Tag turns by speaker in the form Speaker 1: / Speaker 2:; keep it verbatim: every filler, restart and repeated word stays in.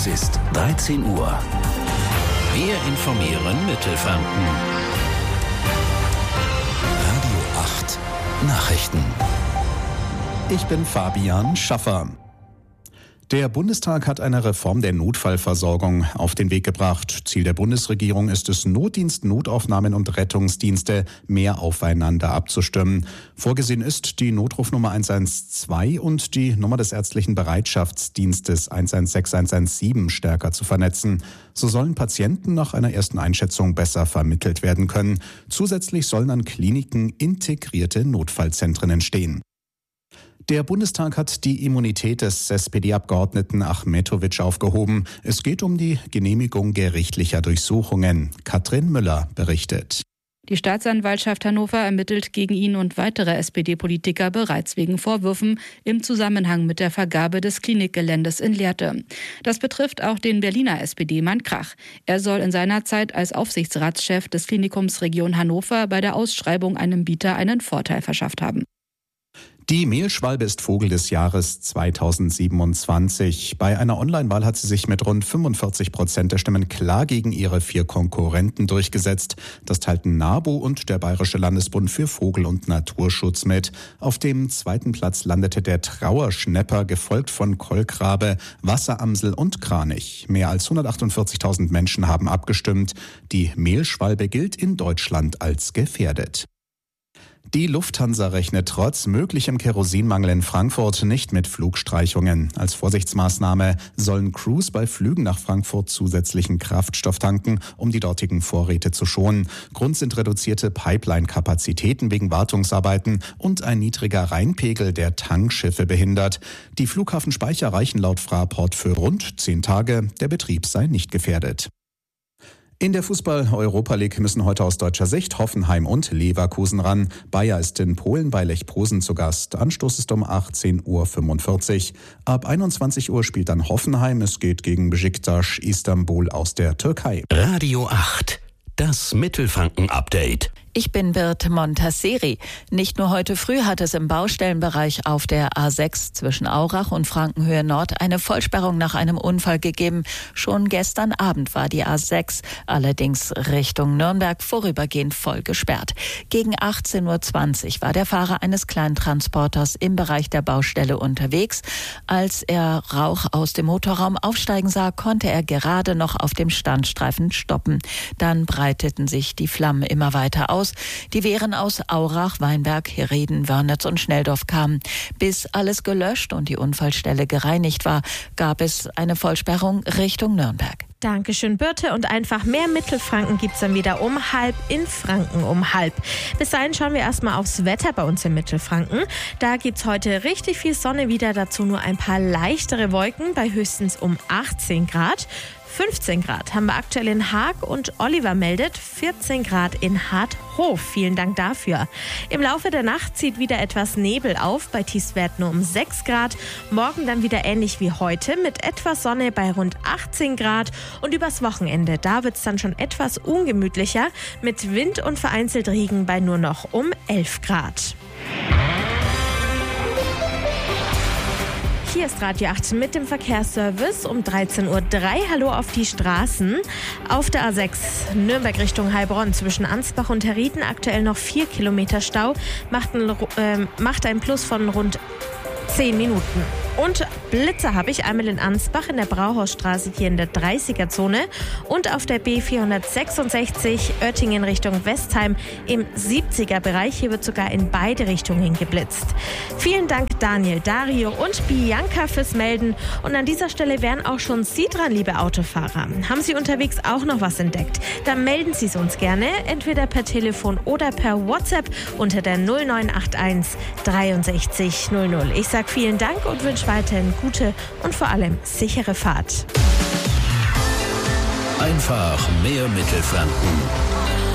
Speaker 1: Es ist dreizehn Uhr. Wir informieren Mittelfranken. Radio acht Nachrichten.
Speaker 2: Ich bin Fabian Schaffer. Der Bundestag hat eine Reform der Notfallversorgung auf den Weg gebracht. Ziel der Bundesregierung ist es, Notdienst, Notaufnahmen und Rettungsdienste mehr aufeinander abzustimmen. Vorgesehen ist, die Notrufnummer eins eins zwei und die Nummer des ärztlichen Bereitschaftsdienstes eins eins sechs, eins eins sieben stärker zu vernetzen. So sollen Patienten nach einer ersten Einschätzung besser vermittelt werden können. Zusätzlich sollen an Kliniken integrierte Notfallzentren entstehen. Der Bundestag hat die Immunität des S P D-Abgeordneten Achmetović aufgehoben. Es geht um die Genehmigung gerichtlicher Durchsuchungen. Katrin Müller berichtet.
Speaker 3: Die Staatsanwaltschaft Hannover ermittelt gegen ihn und weitere S P D-Politiker bereits wegen Vorwürfen im Zusammenhang mit der Vergabe des Klinikgeländes in Lehrte. Das betrifft auch den Berliner S P D-Mann Krach. Er soll in seiner Zeit als Aufsichtsratschef des Klinikums Region Hannover bei der Ausschreibung einem Bieter einen Vorteil verschafft haben.
Speaker 2: Die Mehlschwalbe ist Vogel des Jahres zweitausendsiebenundzwanzig. Bei einer Online-Wahl hat sie sich mit rund fünfundvierzig Prozent der Stimmen klar gegen ihre vier Konkurrenten durchgesetzt. Das teilten NABU und der Bayerische Landesbund für Vogel- und Naturschutz mit. Auf dem zweiten Platz landete der Trauerschnäpper, gefolgt von Kolkrabe, Wasseramsel und Kranich. Mehr als hundertachtundvierzigtausend Menschen haben abgestimmt. Die Mehlschwalbe gilt in Deutschland als gefährdet. Die Lufthansa rechnet trotz möglichem Kerosinmangel in Frankfurt nicht mit Flugstreichungen. Als Vorsichtsmaßnahme sollen Crews bei Flügen nach Frankfurt zusätzlichen Kraftstoff tanken, um die dortigen Vorräte zu schonen. Grund sind reduzierte Pipeline-Kapazitäten wegen Wartungsarbeiten und ein niedriger Rheinpegel, der Tankschiffe behindert. Die Flughafenspeicher reichen laut Fraport für rund zehn Tage. Der Betrieb sei nicht gefährdet. In der Fußball-Europa League müssen heute aus deutscher Sicht Hoffenheim und Leverkusen ran. Bayer ist in Polen bei Lech Posen zu Gast. Anstoß ist um achtzehn Uhr fünfundvierzig. Ab einundzwanzig Uhr spielt dann Hoffenheim. Es geht gegen Besiktas Istanbul aus der Türkei.
Speaker 1: Radio acht, das Mittelfranken-Update.
Speaker 4: Ich bin Birte Montasseri. Nicht nur heute früh hat es im Baustellenbereich auf der A sechs zwischen Aurach und Frankenhöhe Nord eine Vollsperrung nach einem Unfall gegeben. Schon gestern Abend war die A sechs allerdings Richtung Nürnberg vorübergehend voll gesperrt. Gegen achtzehn Uhr zwanzig war der Fahrer eines Kleintransporters im Bereich der Baustelle unterwegs. Als er Rauch aus dem Motorraum aufsteigen sah, konnte er gerade noch auf dem Standstreifen stoppen. Dann breiteten sich die Flammen immer weiter aus. Die Wehren aus Aurach, Weinberg, Herrieden, Wörnitz und Schnelldorf kamen. Bis alles gelöscht und die Unfallstelle gereinigt war, gab es eine Vollsperrung Richtung Nürnberg.
Speaker 5: Dankeschön, Birte. Und einfach mehr Mittelfranken gibt's dann wieder um halb in Franken um halb. Bis dahin schauen wir erstmal aufs Wetter bei uns in Mittelfranken. Da gibt's heute richtig viel Sonne wieder, dazu nur ein paar leichtere Wolken bei höchstens um achtzehn Grad. fünfzehn Grad haben wir aktuell in Haag und Oliver meldet vierzehn Grad in Hardhof. Vielen Dank dafür. Im Laufe der Nacht zieht wieder etwas Nebel auf, bei Tiefstwert nur um sechs Grad. Morgen dann wieder ähnlich wie heute mit etwas Sonne bei rund achtzehn Grad. Und übers Wochenende, da wird es dann schon etwas ungemütlicher mit Wind und vereinzelt Regen bei nur noch um elf Grad. Hier ist Radio acht mit dem Verkehrsservice um dreizehn Uhr drei. Hallo auf die Straßen. Auf der A sechs Nürnberg Richtung Heilbronn zwischen Ansbach und Herrieden aktuell noch vier Kilometer Stau. Macht ein, äh, macht ein Plus von rund zehn Minuten. Und Blitzer habe ich einmal in Ansbach in der Brauhausstraße hier in der dreißiger-Zone und auf der B vierhundertsechsundsechzig Oettingen Richtung Westheim im siebziger-Bereich. Hier wird sogar in beide Richtungen geblitzt. Vielen Dank Daniel, Dario und Bianca fürs Melden. Und an dieser Stelle wären auch schon Sie dran, liebe Autofahrer. Haben Sie unterwegs auch noch was entdeckt? Dann melden Sie es uns gerne, entweder per Telefon oder per WhatsApp unter der null neun acht eins dreiundsechzig null null. Ich sage vielen Dank und wünsche weiterhin gute und vor allem sichere Fahrt.
Speaker 1: Einfach mehr Mittelfranken.